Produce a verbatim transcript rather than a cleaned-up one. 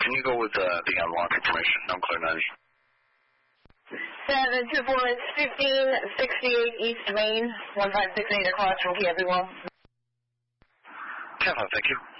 Can you go with uh, the unlocked information? I'm clear ninety. seven two four fifteen sixty-eight East Main, one five six eight across from Campbell. ten five, thank you.